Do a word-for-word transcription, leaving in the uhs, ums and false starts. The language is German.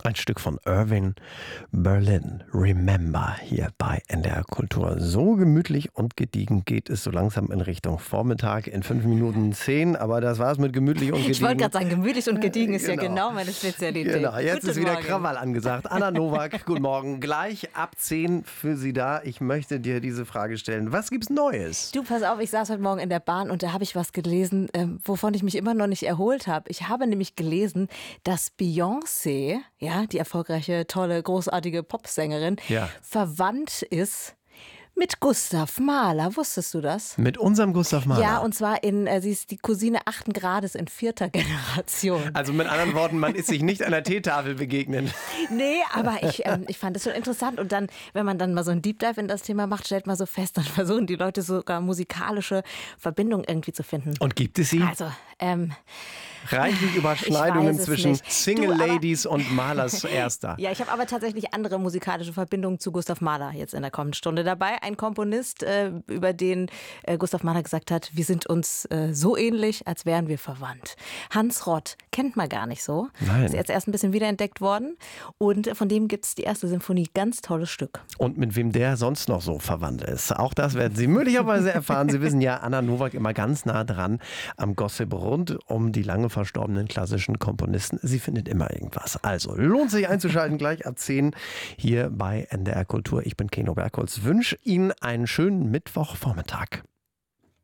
Ein Stück von Irving Berlin, Remember, hier bei N D R Kultur. So gemütlich und gediegen geht es so langsam in Richtung Vormittag in fünf Minuten zehn. Aber das war's mit gemütlich und gediegen. Ich wollte gerade sagen, gemütlich und gediegen ist Genau. ja genau meine Spezialität. Genau, jetzt Guten ist wieder Morgen. Krawall angesagt. Anna Nowak, guten Morgen. Gleich ab zehn für Sie da. Ich möchte dir diese Frage stellen. Was gibt's Neues? Du, pass auf, ich saß heute Morgen in der Bahn und da habe ich was gelesen, ähm, wovon ich mich immer noch nicht erholt habe. Ich habe nämlich gelesen, dass Beyoncé, ja, die erfolgreiche, tolle, großartige Popsängerin, Ja. verwandt ist mit Gustav Mahler. Wusstest du das? Mit unserem Gustav Mahler. Ja, und zwar in, äh, sie ist die Cousine achten Grades in vierter Generation. Also mit anderen Worten, man ist sich nicht an der Teetafel begegnen. Nee, aber ich, ähm, ich fand das schon interessant. Und dann, wenn man dann mal so ein Deep Dive in das Thema macht, stellt man so fest, dann versuchen die Leute sogar musikalische Verbindungen irgendwie zu finden. Und gibt es sie? Also, ähm, Reichlich Überschneidungen ich weiß es zwischen nicht. Single Du, aber- Ladies und Mahlers Erster. ja, ich habe aber tatsächlich andere musikalische Verbindungen zu Gustav Mahler jetzt in der kommenden Stunde dabei. Ein Komponist, äh, über den äh, Gustav Mahler gesagt hat, wir sind uns äh, so ähnlich, als wären wir verwandt. Hans Rott kennt man gar nicht so. Nein. Ist jetzt erst ein bisschen wiederentdeckt worden. Und von dem gibt es die erste Symphonie. Ganz tolles Stück. Und mit wem der sonst noch so verwandt ist. Auch das werden Sie möglicherweise erfahren. Sie wissen ja, Anna Nowak immer ganz nah dran am Gossip rund um die lange verstorbenen klassischen Komponisten. Sie findet immer irgendwas. Also lohnt sich einzuschalten, gleich ab zehn hier bei N D R Kultur. Ich bin Keno Bergholz. Wünsche Ihnen einen schönen Mittwochvormittag.